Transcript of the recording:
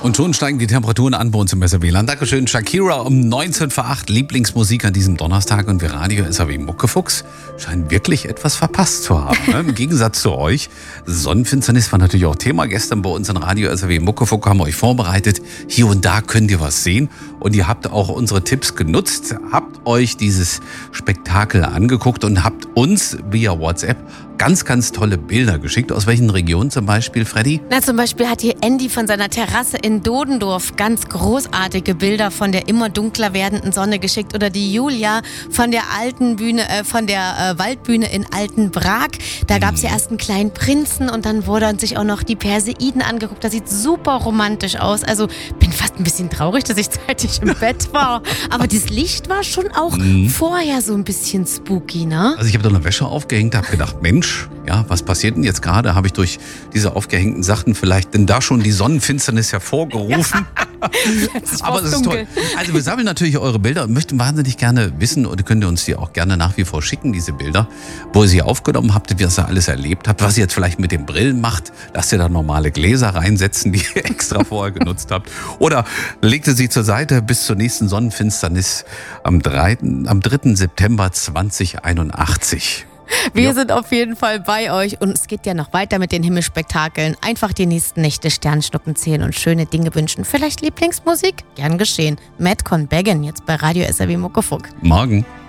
Und schon steigen die Temperaturen an bei uns im SRW-Land. Dankeschön, Shakira um 19 vor 8. Lieblingsmusik an diesem Donnerstag. Und wir Radio SRW Muckefuchs scheinen wirklich etwas verpasst zu haben. Ne? Im Gegensatz zu euch. Sonnenfinsternis war natürlich auch Thema. Gestern bei uns in Radio SRW Muckefuchs haben wir euch vorbereitet. Hier und da könnt ihr was sehen. Und ihr habt auch unsere Tipps genutzt. Habt euch dieses Spektakel angeguckt und habt uns via WhatsApp ganz, ganz tolle Bilder geschickt. Aus welchen Regionen zum Beispiel, Freddy? Na, zum Beispiel hat hier Andy von seiner Terrasse in Dodendorf ganz großartige Bilder von der immer dunkler werdenden Sonne geschickt. Oder die Julia von der alten Bühne, von der Waldbühne in Altenbrak. Da gab es ja erst einen kleinen Prinzen und dann wurde sich auch noch die Perseiden angeguckt. Das sieht super romantisch aus. Also bin fast ein bisschen traurig, dass ich zeitig im Bett war. Aber das Licht war schon auch vorher so ein bisschen spooky, ne? Also ich habe da eine Wäsche aufgehängt, habe gedacht, Mensch, ja, was passiert denn jetzt gerade? Habe ich durch diese aufgehängten Sachen vielleicht denn da schon die Sonnenfinsternis hervorgerufen? Aber das ist toll. Also wir sammeln natürlich eure Bilder und möchten wahnsinnig gerne wissen, oder könnt ihr uns die auch gerne nach wie vor schicken, diese Bilder, wo ihr sie aufgenommen habt, wie ihr das alles erlebt habt, was ihr jetzt vielleicht mit den Brillen macht. Lasst ihr da normale Gläser reinsetzen, die ihr extra vorher genutzt habt. Oder legt ihr sie zur Seite bis zur nächsten Sonnenfinsternis am 3. September 2081. Wir sind auf jeden Fall bei euch und es geht ja noch weiter mit den Himmelspektakeln. Einfach die nächsten Nächte Sternschnuppen zählen und schöne Dinge wünschen. Vielleicht Lieblingsmusik? Gern geschehen. Madcon Beggin jetzt bei Radio SRW Muckefuck. Morgen.